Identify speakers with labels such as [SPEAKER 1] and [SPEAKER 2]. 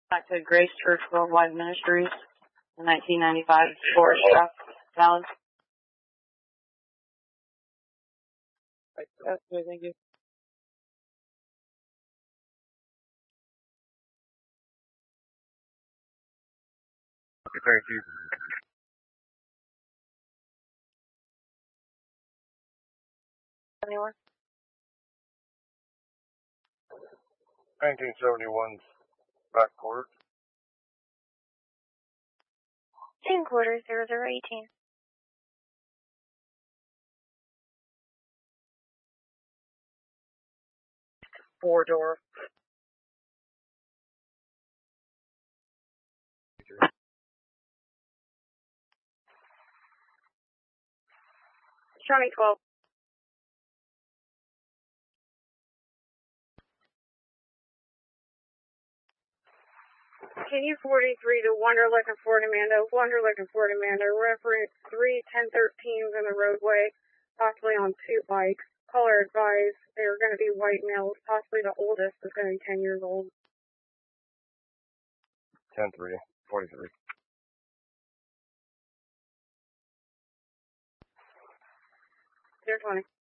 [SPEAKER 1] Back to Grace Church Worldwide Ministries, the 1995 Forest Draft Valid. Thank you.
[SPEAKER 2] Okay, thank you.
[SPEAKER 1] Anyone?
[SPEAKER 2] 1971's back quarter.
[SPEAKER 3] Team quarters 0018.
[SPEAKER 1] Four-door.
[SPEAKER 3] Johnny 12. KU 43 to Wonderlick and Fort Amanda. Wonderlick and Fort Amanda. Reference 3 1013s in the roadway, possibly on two bikes. Caller advised they are going to be white males. Possibly the oldest is going to be 10 years old.
[SPEAKER 2] 10-3, 43.
[SPEAKER 3] 020.